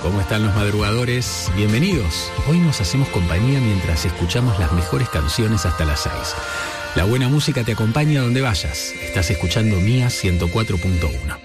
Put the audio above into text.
¿Cómo están los madrugadores? Bienvenidos. Hoy nos hacemos compañía mientras escuchamos las mejores canciones hasta las 6. La buena música te acompaña donde vayas. Estás escuchando Mía 104.1.